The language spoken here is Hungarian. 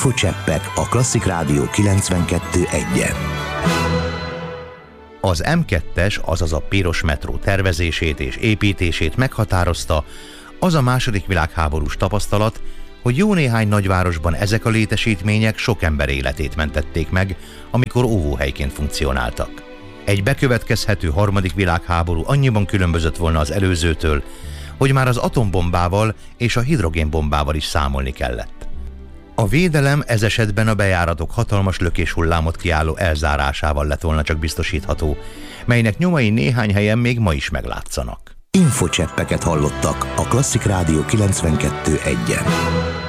Infocseppek a Klasszik Rádió 92.1-en. Az M2-es, azaz a piros metró tervezését és építését meghatározta az a második világháborús tapasztalat, hogy jó néhány nagyvárosban ezek a létesítmények sok ember életét mentették meg, amikor óvóhelyként funkcionáltak. Egy bekövetkezhető harmadik világháború annyiban különbözött volna az előzőtől, hogy már az atombombával és a hidrogénbombával is számolni kellett. A védelem ez esetben a bejáratok hatalmas lökéshullámot kiálló elzárásával lett volna csak biztosítható, melynek nyomai néhány helyen még ma is meglátszanak. Infocseppeket hallottak a Klasszik Rádió 92.1-en.